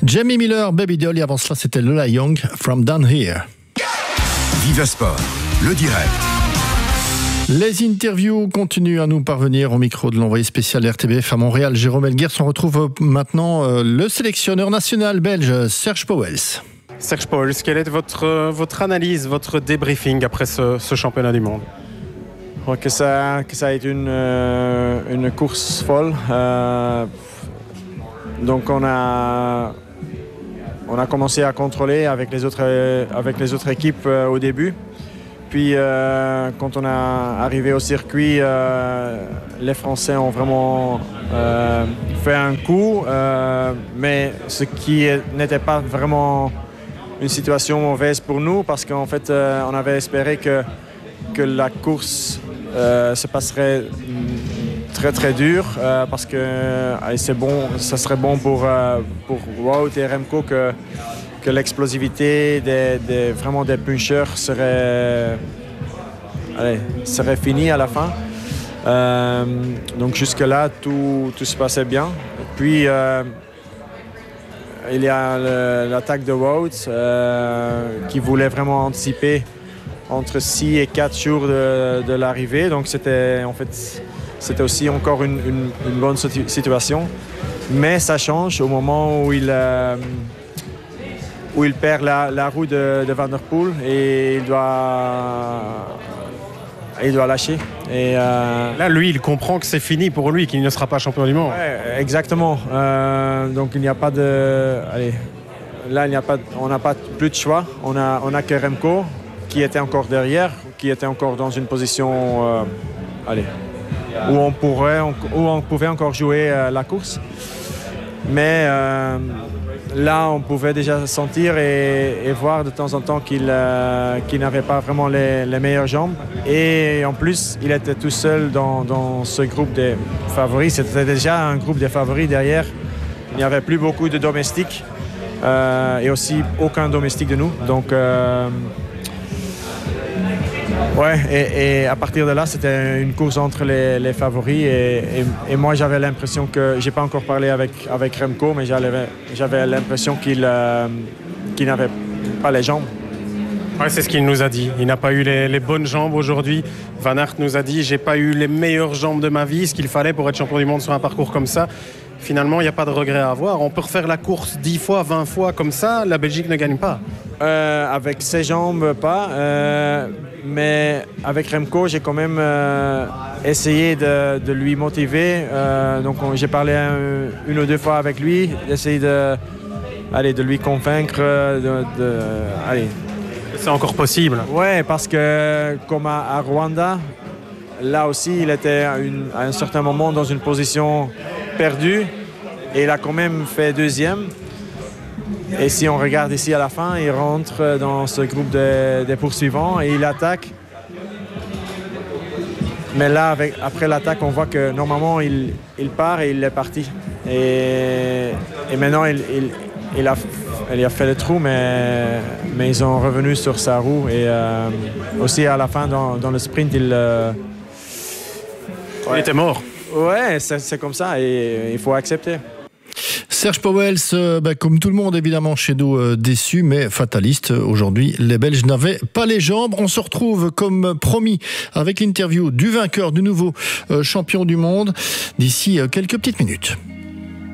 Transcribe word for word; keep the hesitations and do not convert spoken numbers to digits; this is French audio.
Jamie Miller, Baby Doll, et avant cela, c'était Lola Young, From Down Here. Viva Sport, le direct. Les interviews continuent à nous parvenir au micro de l'envoyé spécial R T B F à Montréal, Jérôme Elguers. On retrouve maintenant le sélectionneur national belge, Serge Pauwels. Serge Pauwels, quelle est votre, votre analyse, votre débriefing après ce, ce championnat du monde? Que ça, que ça a été une, euh, une course folle. Euh, donc on a, on a commencé à contrôler avec les autres, avec les autres équipes euh, au début. Puis euh, quand on est arrivé au circuit, euh, les Français ont vraiment euh, fait un coup, euh, mais ce qui n'était pas vraiment une situation mauvaise pour nous, parce qu'en fait euh, on avait espéré que, que la course euh, se passerait très très dur, euh, parce que euh, c'est bon, ça serait bon pour, euh, pour Wout et Remco que que l'explosivité des, des, vraiment des punchers serait, allez, serait finie à la fin. Euh, donc jusque-là, tout, tout se passait bien. Puis, euh, il y a le, l'attaque de Wout euh, qui voulait vraiment anticiper entre six et quatre jours de, de l'arrivée. Donc c'était, en fait, c'était aussi encore une, une, une bonne situation. Mais ça change au moment où il... Euh, où il perd la, la roue de, de Van der Poel et il doit, il doit lâcher. Et euh, là, lui, il comprend que c'est fini pour lui, qu'il ne sera pas champion du monde. Ouais, exactement. Euh, donc il n'y a pas de... Allez, là, il n'y a pas, on n'a pas plus de choix. On a, on a que Remco qui était encore derrière, qui était encore dans une position euh, allez, où, on pourrait, où on pouvait encore jouer euh, la course. Mais... Euh, Là, on pouvait déjà sentir et, et voir de temps en temps qu'il, euh, qu'il n'avait pas vraiment les, les meilleures jambes. Et en plus, il était tout seul dans, dans ce groupe des favoris. C'était déjà un groupe des favoris derrière. Il n'y avait plus beaucoup de domestiques euh, et aussi aucun domestique de nous. Donc, euh, ouais, et, et à partir de là, c'était une course entre les, les favoris. Et, et, et moi, j'avais l'impression que... J'ai pas encore parlé avec, avec Remco, mais j'avais, j'avais l'impression qu'il, euh, qu'il n'avait pas les jambes. Ouais, c'est ce qu'il nous a dit. Il n'a pas eu les, les bonnes jambes aujourd'hui. Van Aert nous a dit « J'ai pas eu les meilleures jambes de ma vie, ce qu'il fallait pour être champion du monde sur un parcours comme ça. » Finalement, il n'y a pas de regret à avoir. On peut refaire la course dix fois, vingt fois comme ça. La Belgique ne gagne pas. Euh, avec ses jambes, pas. Euh, mais avec Remco, j'ai quand même euh, essayé de, de lui motiver. Euh, donc on, j'ai parlé un, une ou deux fois avec lui, d'essayer de, allez, de lui convaincre. De, de, allez. C'est encore possible. Ouais, parce que comme à, à Rwanda, là aussi, il était à, une, à un certain moment dans une position perdue et il a quand même fait deuxième. Et si on regarde ici à la fin, il rentre dans ce groupe de, des poursuivants et il attaque. Mais là, avec, après l'attaque, on voit que normalement, il, il part et il est parti. Et, et maintenant, il, il, il, a, il a fait le trou, mais, mais ils sont revenus sur sa roue. Et euh, aussi, à la fin, dans, dans le sprint, il... Euh, ouais. Il était mort. Ouais, c'est, c'est comme ça et il faut accepter. Serge Pauwels, euh, bah, comme tout le monde évidemment chez nous, euh, déçu mais fataliste. Aujourd'hui, les Belges n'avaient pas les jambes. On se retrouve comme promis avec l'interview du vainqueur, du nouveau euh, champion du monde d'ici euh, quelques petites minutes.